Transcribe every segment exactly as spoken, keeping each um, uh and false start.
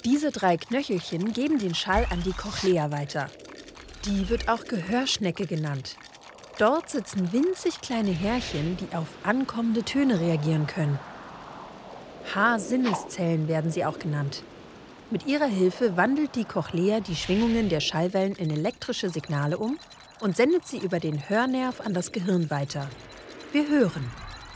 Diese drei Knöchelchen geben den Schall an die Cochlea weiter. Die wird auch Gehörschnecke genannt. Dort sitzen winzig kleine Härchen, die auf ankommende Töne reagieren können. Haarsinneszellen werden sie auch genannt. Mit ihrer Hilfe wandelt die Cochlea die Schwingungen der Schallwellen in elektrische Signale um und sendet sie über den Hörnerv an das Gehirn weiter. Wir hören.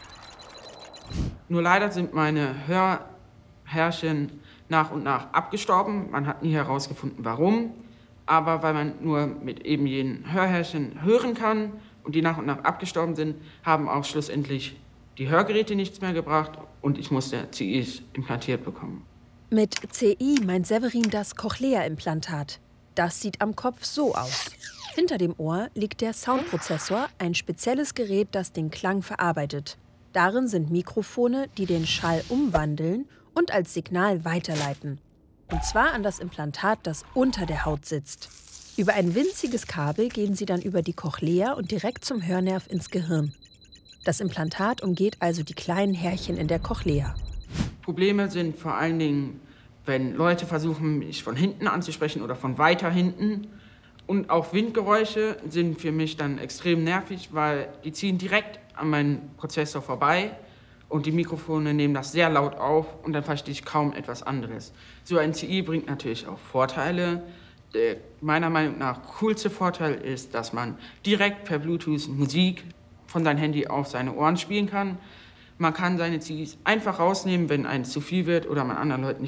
Nur leider sind meine Hörhärchen nach und nach abgestorben. Man hat nie herausgefunden, warum. Aber weil man nur mit eben jenen Hörhärchen hören kann und die nach und nach abgestorben sind, haben auch schlussendlich die Hörgeräte nichts mehr gebracht und ich musste C Is implantiert bekommen. Mit C I meint Severin das Cochlea-Implantat. Das sieht am Kopf so aus. Hinter dem Ohr liegt der Soundprozessor, ein spezielles Gerät, das den Klang verarbeitet. Darin sind Mikrofone, die den Schall umwandeln und als Signal weiterleiten. Und zwar an das Implantat, das unter der Haut sitzt. Über ein winziges Kabel gehen sie dann über die Cochlea und direkt zum Hörnerv ins Gehirn. Das Implantat umgeht also die kleinen Härchen in der Cochlea. Probleme sind vor allen Dingen, wenn Leute versuchen, mich von hinten anzusprechen oder von weiter hinten. Und auch Windgeräusche sind für mich dann extrem nervig, weil die ziehen direkt an meinen Prozessor vorbei und die Mikrofone nehmen das sehr laut auf und dann verstehe ich kaum etwas anderes. So ein C I bringt natürlich auch Vorteile. Der meiner Meinung nach coolste Vorteil ist, dass man direkt per Bluetooth Musik von seinem Handy auf seine Ohren spielen kann. Man kann seine C Is einfach rausnehmen, wenn eins zu viel wird oder man anderen Leuten nicht